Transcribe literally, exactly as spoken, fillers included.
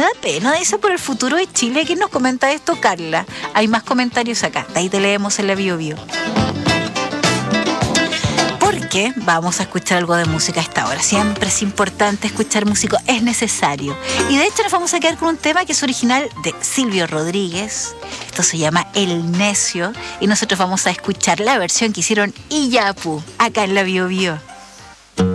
da pena, dice, por el futuro de Chile. ¿Quién nos comenta esto? Carla. Hay más comentarios acá. De ahí te leemos en la Bio Bio. Porque vamos a escuchar algo de música a esta hora. Siempre es importante escuchar música, es necesario. Y de hecho nos vamos a quedar con un tema que es original de Silvio Rodríguez. Esto se llama El Necio. Y nosotros vamos a escuchar la versión que hicieron Iyapu acá en la Bio Bio.